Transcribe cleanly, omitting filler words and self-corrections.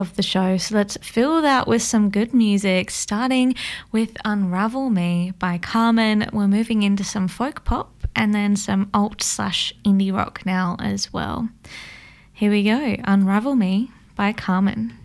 of the show. So let's fill that with some good music, starting with Unravel Me by Carmen. We're moving into some folk pop and then some alt/indie rock now as well. Here we go, Unravel Me by Carmen.